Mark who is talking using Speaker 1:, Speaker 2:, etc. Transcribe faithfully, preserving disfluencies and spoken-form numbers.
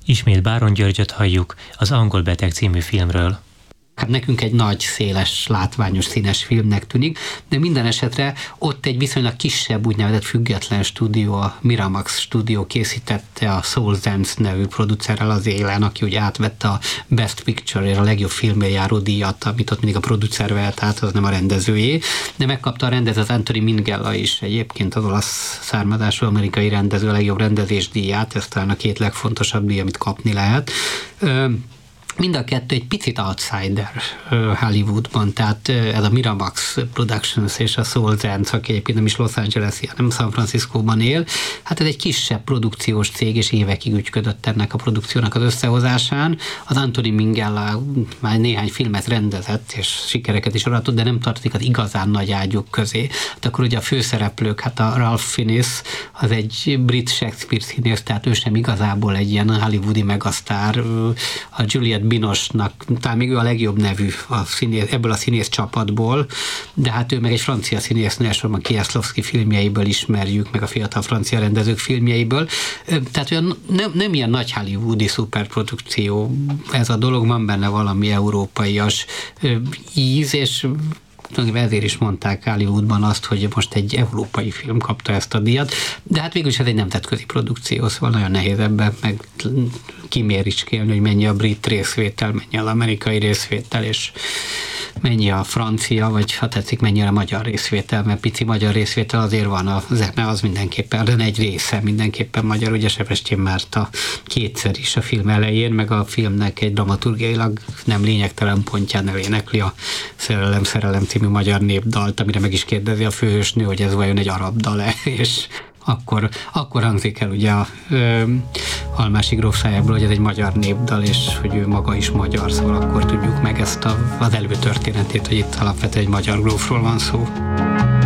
Speaker 1: Ismét Báron Györgyöt halljuk az Angol beteg című filmről.
Speaker 2: Hát nekünk egy nagy, széles, látványos, színes filmnek tűnik, de minden esetre ott egy viszonylag kisebb, úgynevezett független stúdió, a Miramax stúdió készítette a Soul Dance nevű producerrel az élen, aki ugye átvette a Best Picture-ért a legjobb filmért járó díjat, amit ott mindig a producer vett át, az nem a rendezőjé, de megkapta a rendezőt Anthony Minghella is, egyébként az olasz származású amerikai rendező a legjobb rendezés díját, ez talán a két legfontosabb díj, amit kapni lehet. Mind a kettő egy picit outsider Hollywoodban, tehát ez a Miramax Productions és a Soul Dance, aki egyébként nem is Los Angeles-i, hanem San Franciscóban él, hát ez egy kisebb produkciós cég, és évekig ügyködött ennek a produkciónak az összehozásán. Az Anthony Minghella már néhány filmet rendezett, és sikereket is aratott, de nem tartozik az igazán nagy ágyuk közé. Hát akkor ugye a főszereplők, hát a Ralph Fiennes, az egy brit Shakespeare színész, tehát ő sem igazából egy ilyen hollywoodi megasztár, a Juliette Binoche-nak, talán még ő a legjobb nevű a színész, ebből a színész csapatból, de hát ő meg egy francia színésznő, elsősorban Kieslowski filmjeiből ismerjük, meg a fiatal francia rendezők filmjeiből. Tehát olyan nem, nem ilyen nagy hollywoodi szuperprodukció ez a dolog, van benne valami európaias íz, és ezért is mondták Hollywoodban azt, hogy most egy európai film kapta ezt a díjat, de hát végül is ez egy nemzetközi produkció, szóval nagyon nehéz ebben meg kiméricskélni, hogy mennyi a brit részvétel, mennyi az amerikai részvétel, és mennyi a francia, vagy ha tetszik, mennyi a magyar részvétel, mert pici magyar részvétel azért van, a zene az mindenképpen, de egy része mindenképpen magyar, ugye Sebestyén Márta kétszer is a film elején, meg a filmnek egy dramaturgiailag nem lényegtelen pontján elénekli a Szerelem, Szerelem című magyar népdalt, amire meg is kérdezi a főhősnő, hogy ez vajon egy arab dal-e, és akkor, akkor hangzik el ugye a ö, Almási gróf szájából, hogy ez egy magyar népdal, és hogy ő maga is magyar, szóval akkor tudjuk meg ezt a, az előtörténetét, hogy itt alapvetően egy magyar grófról van szó.